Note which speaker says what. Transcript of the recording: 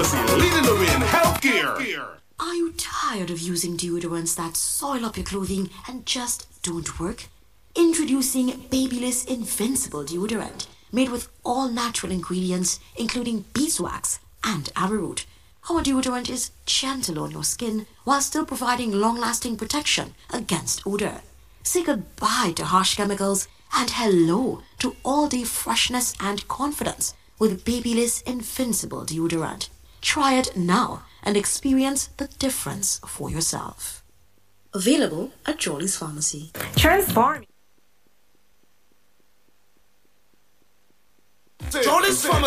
Speaker 1: Pharmacy, leading the way in healthcare.
Speaker 2: Are you tired of using deodorants that soil up your clothing and just don't work? Introducing Babyliss Invincible Deodorant, made with all natural ingredients, including beeswax and arrowroot. Our deodorant is gentle on your skin while still providing long-lasting protection against odor. Say goodbye to harsh chemicals and hello to all-day freshness and confidence with Babyliss Invincible Deodorant. Try it now and experience the difference for yourself. Available at Jolly's Pharmacy.
Speaker 3: Transform.
Speaker 1: Jolly's Pharmacy.